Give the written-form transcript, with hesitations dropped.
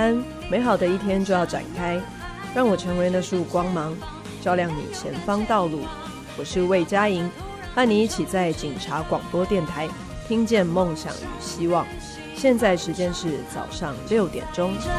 安，美好的一天就要展开，让我成为那束光芒，照亮你前方道路。我是魏佳莹，和你一起在警察广播电台听见梦想与希望。现在时间是早上6点钟。